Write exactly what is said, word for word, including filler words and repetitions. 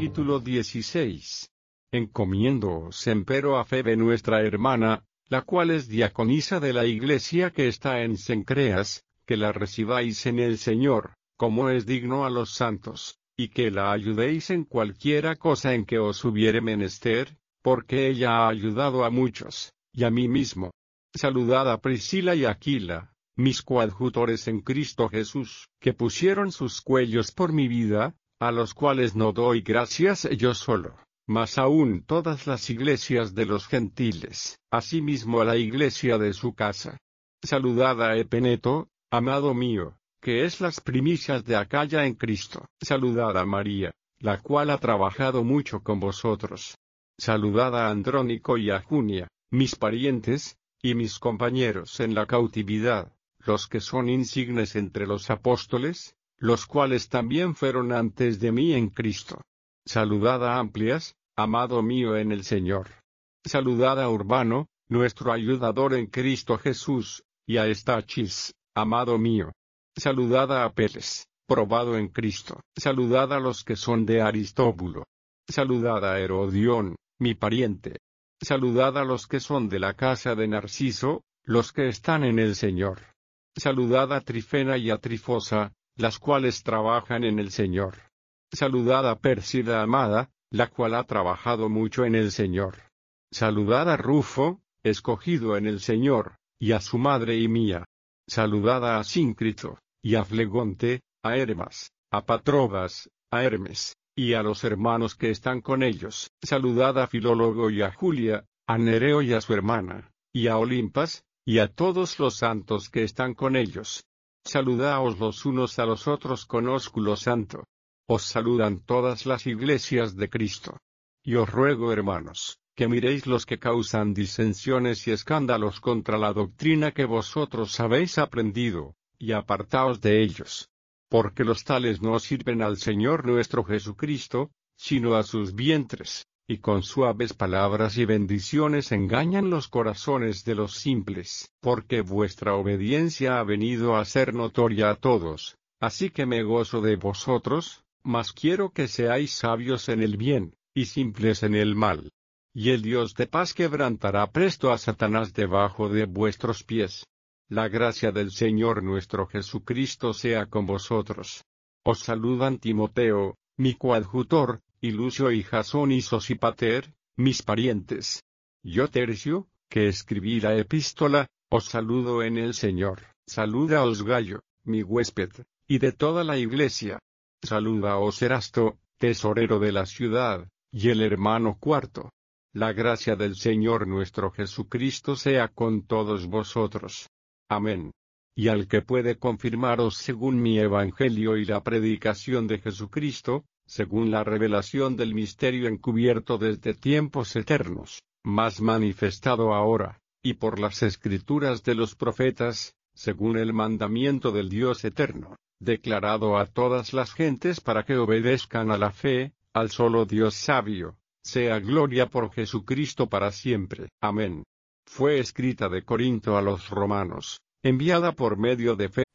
Capítulo dieciséis. Encomiéndoos empero a Febe nuestra hermana, la cual es diaconisa de la iglesia que está en Cencreas, que la recibáis en el Señor, como es digno a los santos, y que la ayudéis en cualquiera cosa en que os hubiere menester, porque ella ha ayudado a muchos, y a mí mismo. Saludad a Priscila y Aquila, mis coadjutores en Cristo Jesús, que pusieron sus cuellos por mi vida, a los cuales no doy gracias yo solo, mas aún todas las iglesias de los gentiles, asimismo a la iglesia de su casa. Saludad a Epeneto, amado mío, que es las primicias de Acaya en Cristo. Saludad a María, la cual ha trabajado mucho con vosotros. Saludad a Andrónico y a Junia, mis parientes, y mis compañeros en la cautividad, los que son insignes entre los apóstoles, los cuales también fueron antes de mí en Cristo. Saludad a Amplias, amado mío en el Señor. Saludad a Urbano, nuestro ayudador en Cristo Jesús, y a Estachis, amado mío. Saludad a Apeles, probado en Cristo. Saludad a los que son de Aristóbulo. Saludad a Herodión, mi pariente. Saludad a los que son de la casa de Narciso, los que están en el Señor. Saludad a Trifena y a Trifosa, las cuales trabajan en el Señor. Saludad a Pérsida amada, la cual ha trabajado mucho en el Señor. Saludad a Rufo, escogido en el Señor, y a su madre y mía. Saludad a Asíncrito, y a Flegonte, a Hermas, a Patrobas, a Hermes, y a los hermanos que están con ellos. Saludad a Filólogo y a Julia, a Nereo y a su hermana, y a Olimpas, y a todos los santos que están con ellos. Saludaos los unos a los otros con ósculo santo. Os saludan todas las iglesias de Cristo. Y os ruego, hermanos, que miréis los que causan disensiones y escándalos contra la doctrina que vosotros habéis aprendido, y apartaos de ellos. Porque los tales no sirven al Señor nuestro Jesucristo, sino a sus vientres, y con suaves palabras y bendiciones engañan los corazones de los simples. Porque vuestra obediencia ha venido a ser notoria a todos, así que me gozo de vosotros, mas quiero que seáis sabios en el bien, y simples en el mal. Y el Dios de paz quebrantará presto a Satanás debajo de vuestros pies. La gracia del Señor nuestro Jesucristo sea con vosotros. Os saludan Timoteo, mi coadjutor, y Lucio y Jasón y Sosipater, mis parientes. Yo Tercio, que escribí la epístola, os saludo en el Señor. Salúdaos Gayo, mi huésped, y de toda la iglesia. Salúdaos Erasto, tesorero de la ciudad, y el hermano Cuarto. La gracia del Señor nuestro Jesucristo sea con todos vosotros. Amén. Y al que puede confirmaros según mi evangelio y la predicación de Jesucristo, según la revelación del misterio encubierto desde tiempos eternos, mas manifestado ahora, y por las escrituras de los profetas, según el mandamiento del Dios eterno, declarado a todas las gentes para que obedezcan a la fe, al solo Dios sabio, sea gloria por Jesucristo para siempre. Amén. Fue escrita de Corinto a los romanos, enviada por medio de